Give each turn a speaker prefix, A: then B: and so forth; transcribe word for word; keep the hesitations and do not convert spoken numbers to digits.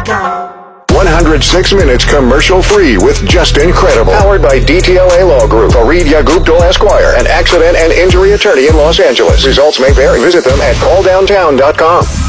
A: one hundred six minutes commercial-free with Just Incredible. Powered by D T L A Law Group, Fareed Yagubdol Esquire, an accident and injury attorney in Los Angeles. Results may vary. Visit them at call downtown dot com.